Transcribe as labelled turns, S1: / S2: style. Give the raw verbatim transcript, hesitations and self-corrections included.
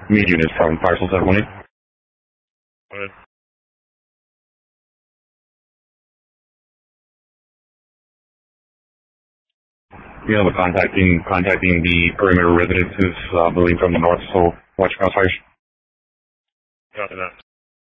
S1: Meat units from parcel seven one eight.
S2: Go ahead.
S1: Yeah, but contacting contacting the perimeter residences, uh, moving from the north, so watch crossfires.
S2: Copy that.